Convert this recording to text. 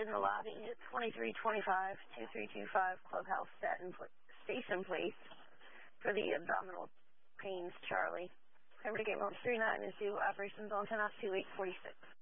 in the lobby at 2325-2325 Clubhouse Station Place for the abdominal pains, Charlie. Remember to get 39 is due. Operations on 10-2846.